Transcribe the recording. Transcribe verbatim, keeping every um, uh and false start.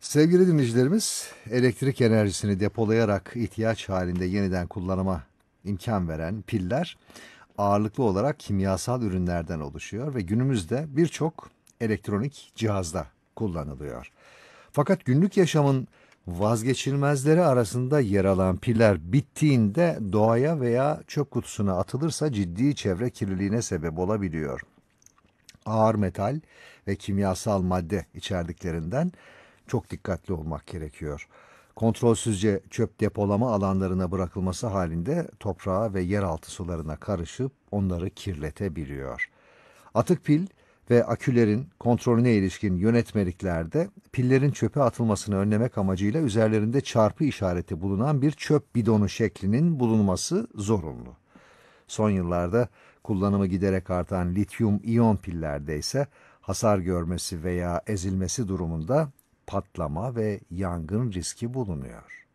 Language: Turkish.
Sevgili dinleyicilerimiz, elektrik enerjisini depolayarak ihtiyaç halinde yeniden kullanıma imkan veren piller ağırlıklı olarak kimyasal ürünlerden oluşuyor ve günümüzde birçok elektronik cihazda kullanılıyor. Fakat günlük yaşamın vazgeçilmezleri arasında yer alan piller bittiğinde doğaya veya çöp kutusuna atılırsa ciddi çevre kirliliğine sebep olabiliyor. Ağır metal ve kimyasal madde içerdiklerinden çok dikkatli olmak gerekiyor. Kontrolsüzce çöp depolama alanlarına bırakılması halinde toprağa ve yeraltı sularına karışıp onları kirletebiliyor. Atık pil ve akülerin kontrolüne ilişkin yönetmeliklerde pillerin çöpe atılmasını önlemek amacıyla üzerlerinde çarpı işareti bulunan bir çöp bidonu şeklinin bulunması zorunlu. Son yıllarda kullanımı giderek artan lityum iyon pillerde ise hasar görmesi veya ezilmesi durumunda patlama ve yangın riski bulunuyor.